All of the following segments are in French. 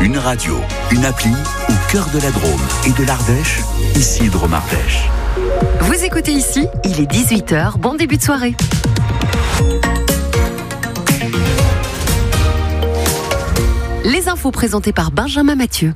Une radio, une appli au cœur de la Drôme et de l'Ardèche, ici Drôme Ardèche. Vous écoutez ici, il est 18h, bon début de soirée. Les infos présentées par Benjamin Mathieu.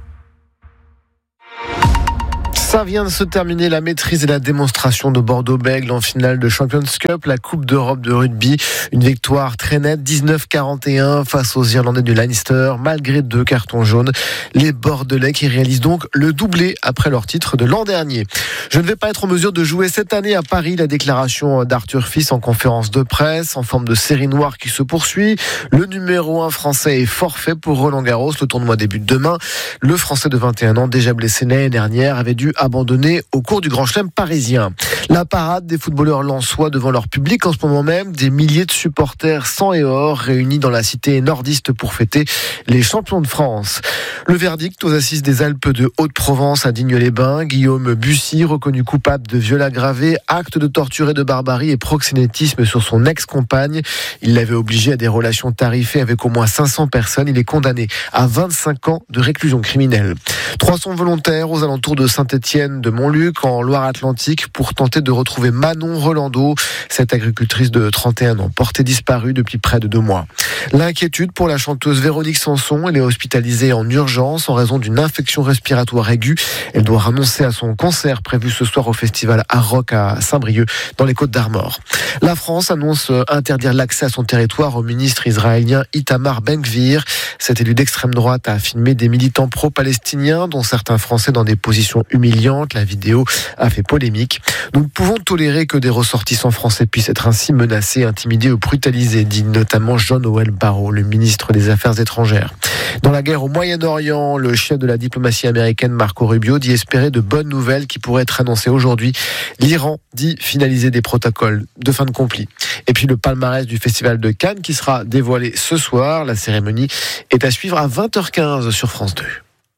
Ça vient de se terminer, la maîtrise et la démonstration de Bordeaux-Bègles en finale de Champions Cup, la Coupe d'Europe de rugby. Une victoire très nette, 19-41 face aux Irlandais du Leinster, malgré 2 cartons jaunes. Les Bordelais qui réalisent donc le doublé après leur titre de l'an dernier. Je ne vais pas être en mesure de jouer cette année à Paris, la déclaration d'Arthur Fils en conférence de presse, en forme de série noire qui se poursuit. Le numéro 1 français est forfait pour Roland-Garros. Le tournoi débute demain. Le Français de 21 ans, déjà blessé l'année dernière, avait dû abandonné au cours du Grand Chelem parisien. La parade des footballeurs lensois devant leur public en ce moment même, des milliers de supporters sang et or réunis dans la cité nordiste pour fêter les champions de France. Le verdict aux assises des Alpes de Haute-Provence à Digne-les-Bains, Guillaume Bussy, reconnu coupable de viol aggravé, acte de torture et de barbarie et proxénétisme sur son ex-compagne. Il l'avait obligé à des relations tarifées avec au moins 500 personnes. Il est condamné à 25 ans de réclusion criminelle. 300 volontaires aux alentours de Saint-Étienne de Montluc en Loire-Atlantique pour tenter de retrouver Manon Rolando, cette agricultrice de 31 ans, portée disparue depuis près de 2 mois. L'inquiétude pour la chanteuse Véronique Sanson, elle est hospitalisée en urgence en raison d'une infection respiratoire aiguë. Elle doit renoncer à son concert prévu ce soir au festival Art Rock à Saint-Brieuc dans les Côtes-d'Armor. La France annonce interdire l'accès à son territoire au ministre israélien Itamar Ben-Gvir. Cet élu d'extrême droite a filmé des militants pro-palestiniens, dont certains Français dans des positions humiliantes. La vidéo a fait polémique. Nous ne pouvons tolérer que des ressortissants français puissent être ainsi menacés, intimidés ou brutalisés, dit notamment Jean-Noël Barrot, le ministre des Affaires étrangères. Dans la guerre au Moyen-Orient, le chef de la diplomatie américaine Marco Rubio dit espérer de bonnes nouvelles qui pourraient être annoncées aujourd'hui. L'Iran dit finaliser des protocoles de fin de conflit. Et puis le palmarès du festival de Cannes qui sera dévoilé ce soir. La cérémonie est à suivre à 20h15 sur France 2.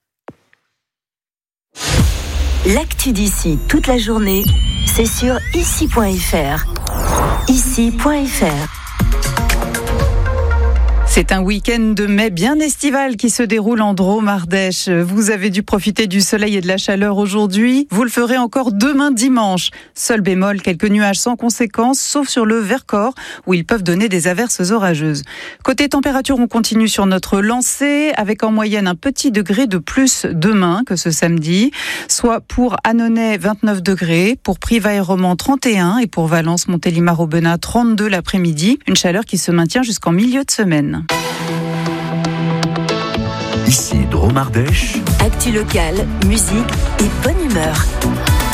L'actu d'ici toute la journée, c'est sur ici.fr. Ici.fr. C'est un week-end de mai bien estival qui se déroule en Drôme Ardèche. Vous avez dû profiter du soleil et de la chaleur aujourd'hui. Vous le ferez encore demain dimanche. Seul bémol, quelques nuages sans conséquence, sauf sur le Vercors, où ils peuvent donner des averses orageuses. Côté température, on continue sur notre lancée, avec en moyenne un petit degré de plus demain que ce samedi. Soit pour Annonay, 29 degrés, pour Privas-et-Romans, 31, et pour Valence, Montélimar, Aubenas, 32 l'après-midi. Une chaleur qui se maintient jusqu'en milieu de semaine. Ici Drôme Ardèche. Actu locale, musique et bonne humeur.